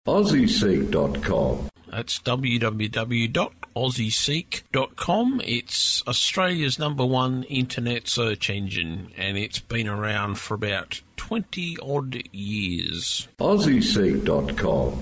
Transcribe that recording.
AussieSeek.com. That's www.aussieseek.com. It's Australia's #1 internet search engine, and it's been around for about 20-odd years. AussieSeek.com.